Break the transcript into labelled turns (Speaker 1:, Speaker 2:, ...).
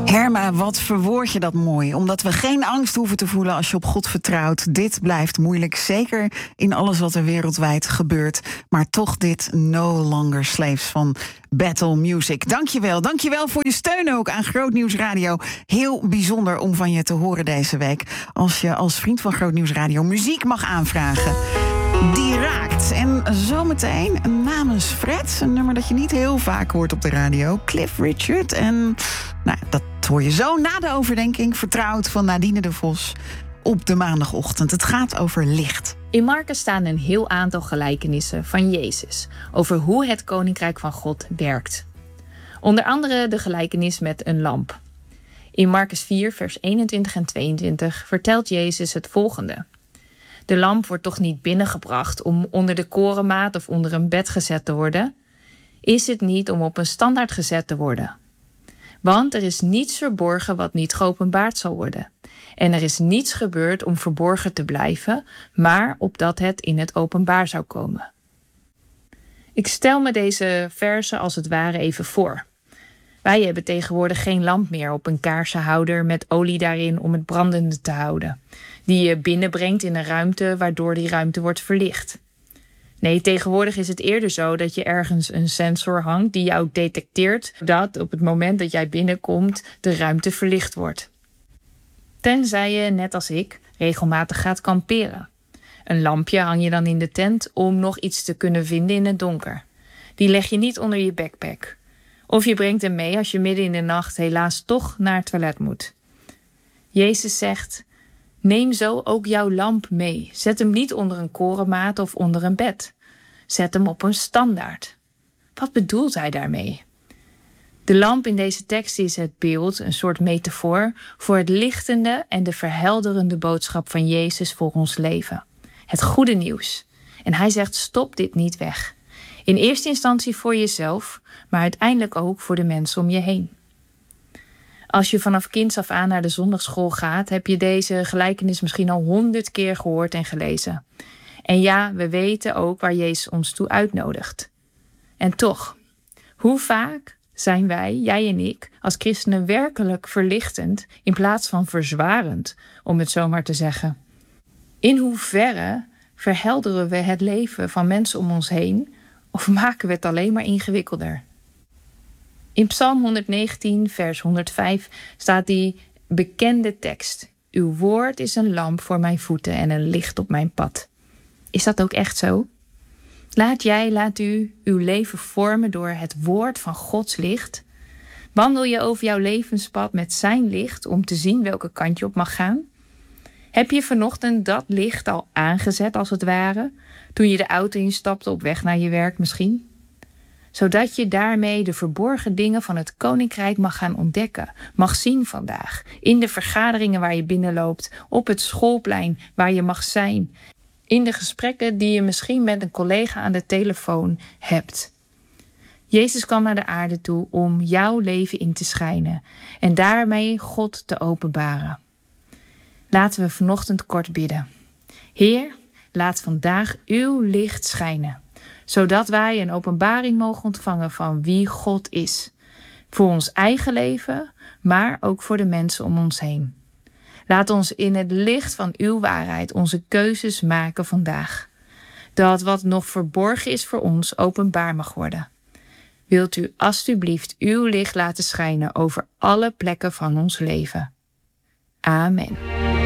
Speaker 1: Herma, wat verwoord je dat mooi. Omdat we geen angst hoeven te voelen als je op God vertrouwt. Dit blijft moeilijk, zeker in alles wat er wereldwijd gebeurt. Maar toch dit No Longer Slaves van Battle Music. Dankjewel voor je steun ook aan Groot Nieuws Radio. Heel bijzonder om van je te horen deze week. Als je als vriend van Groot Nieuws Radio muziek mag aanvragen. Die raakt. En zometeen namens Fred, een nummer dat je niet heel vaak hoort op de radio. Cliff Richard. En dat hoor je zo na de overdenking. Vertrouwd van Nadine de Vos op de maandagochtend. Het gaat over licht.
Speaker 2: In Marcus staan een heel aantal gelijkenissen van Jezus over hoe het koninkrijk van God werkt. Onder andere de gelijkenis met een lamp. In Marcus 4, vers 21 en 22 vertelt Jezus het volgende. De lamp wordt toch niet binnengebracht om onder de korenmaat of onder een bed gezet te worden? Is het niet om op een standaard gezet te worden? Want er is niets verborgen wat niet geopenbaard zal worden. En er is niets gebeurd om verborgen te blijven, maar opdat het in het openbaar zou komen. Ik stel me deze verzen als het ware even voor. Wij hebben tegenwoordig geen lamp meer op een kaarsenhouder met olie daarin om het brandende te houden, die je binnenbrengt in een ruimte waardoor die ruimte wordt verlicht. Nee, tegenwoordig is het eerder zo dat je ergens een sensor hangt die jou detecteert dat op het moment dat jij binnenkomt de ruimte verlicht wordt. Tenzij je, net als ik, regelmatig gaat kamperen. Een lampje hang je dan in de tent om nog iets te kunnen vinden in het donker. Die leg je niet onder je backpack. Of je brengt hem mee als je midden in de nacht helaas toch naar het toilet moet. Jezus zegt, neem zo ook jouw lamp mee. Zet hem niet onder een korenmaat of onder een bed. Zet hem op een standaard. Wat bedoelt hij daarmee? De lamp in deze tekst is het beeld, een soort metafoor, voor het lichtende en de verhelderende boodschap van Jezus voor ons leven. Het goede nieuws. En hij zegt, stop dit niet weg. In eerste instantie voor jezelf, maar uiteindelijk ook voor de mensen om je heen. Als je vanaf kinds af aan naar de zondagsschool gaat, heb je deze gelijkenis misschien al 100 keer gehoord en gelezen. En ja, we weten ook waar Jezus ons toe uitnodigt. En toch, hoe vaak zijn wij, jij en ik, als christenen werkelijk verlichtend in plaats van verzwarend, om het zo maar te zeggen? In hoeverre verhelderen we het leven van mensen om ons heen of maken we het alleen maar ingewikkelder? In Psalm 119, vers 105 staat die bekende tekst. Uw woord is een lamp voor mijn voeten en een licht op mijn pad. Is dat ook echt zo? Laat u uw leven vormen door het woord van Gods licht. Wandel je over jouw levenspad met zijn licht om te zien welke kant je op mag gaan? Heb je vanochtend dat licht al aangezet als het ware, toen je de auto instapte op weg naar je werk misschien? Zodat je daarmee de verborgen dingen van het koninkrijk mag gaan ontdekken, mag zien vandaag. In de vergaderingen waar je binnenloopt, op het schoolplein waar je mag zijn. In de gesprekken die je misschien met een collega aan de telefoon hebt. Jezus kwam naar de aarde toe om jouw leven in te schijnen en daarmee God te openbaren. Laten we vanochtend kort bidden. Heer, laat vandaag uw licht schijnen, zodat wij een openbaring mogen ontvangen van wie God is. Voor ons eigen leven, maar ook voor de mensen om ons heen. Laat ons in het licht van uw waarheid onze keuzes maken vandaag. Dat wat nog verborgen is voor ons openbaar mag worden. Wilt u alstublieft uw licht laten schijnen over alle plekken van ons leven. Amen.